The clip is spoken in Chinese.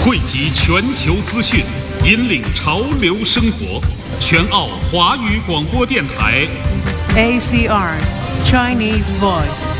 汇集全球资讯，引领潮流生活。全澳华语广播电台 ACR Chinese Voice